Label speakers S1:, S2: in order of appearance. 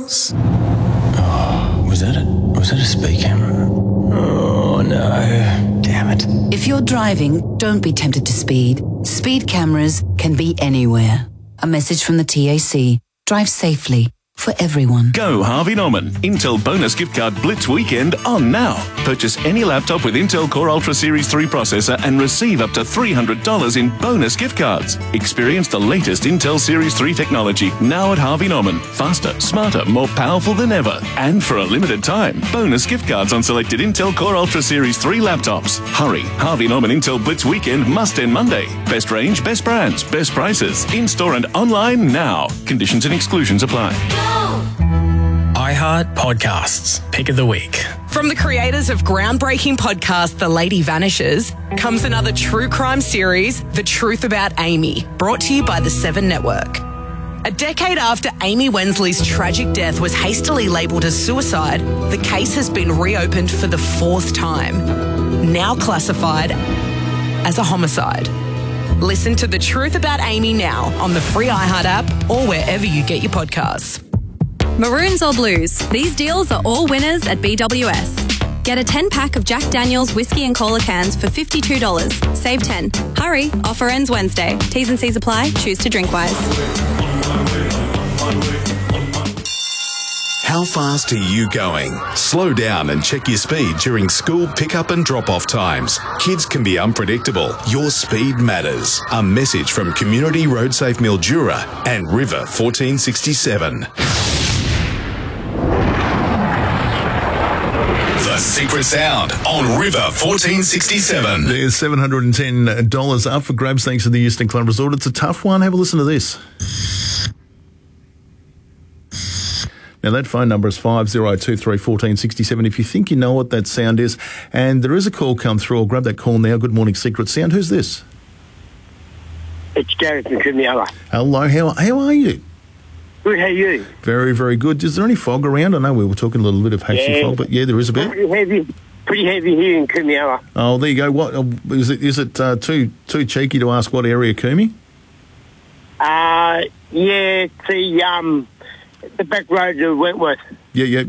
S1: angles. Oh, was that a speed camera? Oh, no. Damn it.
S2: If you're driving, don't be tempted to speed. Speed cameras can be anywhere. A message from the TAC. Drive safely. For everyone.
S3: Go Harvey Norman. Intel bonus gift card Blitz weekend on now. Purchase any laptop with Intel Core Ultra Series 3 processor and receive up to $300 in bonus gift cards. Experience the latest Intel Series 3 technology now at Harvey Norman. Faster, smarter, more powerful than ever. And for a limited time, bonus gift cards on selected Intel Core Ultra Series 3 laptops. Hurry. Harvey Norman Intel Blitz weekend must end Monday. Best range, best brands, best prices. In-store and online now. Conditions and exclusions apply.
S4: iHeart Podcasts, Pick of the Week.
S5: From the creators of groundbreaking podcast The Lady Vanishes comes another true crime series, The Truth About Amy, brought to you by the Seven Network. A decade after Amy Wensley's tragic death was hastily labelled as suicide, the case has been reopened for the fourth time, now classified as a homicide. Listen to The Truth About Amy now on the free iHeart app or wherever you get your podcasts.
S6: Maroons or blues, these deals are all winners at BWS. Get a 10-pack of Jack Daniel's whiskey and cola cans for $52. Save 10. Hurry, offer ends Wednesday. T's and C's apply. Choose to drink wise.
S7: How fast are you going? Slow down and check your speed during school pickup and drop-off times. Kids can be unpredictable. Your speed matters. A message from Community Road Safe Mildura and River 1467. The Secret Sound on River 1467.
S8: There's $710 up for grabs thanks to the Euston Club Resort. It's a tough one. Have a listen to this. Now, that phone number is 50231467 if you think you know what that sound is. And there is a call come through. I'll grab that call now. Good morning, Secret Sound. Who's this?
S9: It's Gareth from Kumiawa.
S8: Hello. How are you?
S9: Good, how are you?
S8: Very, very good. Is there any fog around? I know we were talking a little bit of hasty fog, but yeah, there is a bit.
S9: Pretty heavy here in Kumiawa.
S8: Oh, there you go. What is it? Is it too cheeky to ask what area, Kumi?
S9: Yeah, it's the back road to Wentworth.
S8: Yeah.